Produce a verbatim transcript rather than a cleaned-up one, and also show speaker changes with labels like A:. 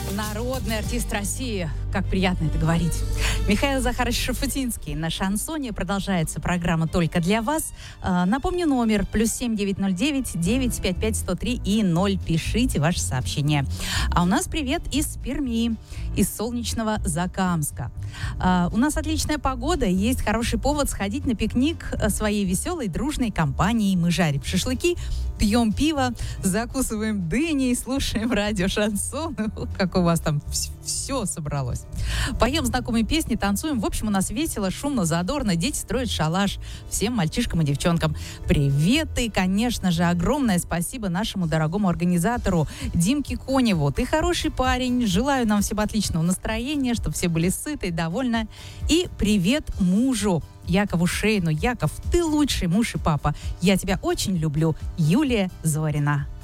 A: Народный артист России. Как приятно это говорить. Михаил Захарович Шафутинский на шансоне. Продолжается программа «Только для вас». Э, напомню номер. Плюс семь девять ноль девять девять пять пять сто три и ноль. Пишите ваши сообщения. А у нас привет из Перми, из солнечного Закамска. Э, у нас отличная погода. Есть хороший повод сходить на пикник своей веселой дружной компанией. Мы жарим шашлыки, пьем пиво, закусываем дыней, слушаем радио «Шансон». Как у вас там все собралось. Поем знакомые песни, танцуем. В общем, у нас весело, шумно, задорно. Дети строят шалаш. Всем мальчишкам и девчонкам привет. И, конечно же, огромное спасибо нашему дорогому организатору Димке Коневу. Ты хороший парень. Желаю нам всем отличного настроения, чтобы все были сыты и довольны. И привет мужу Якову Шейну. Яков, ты лучший муж и папа. Я тебя очень люблю. Юлия Зорина.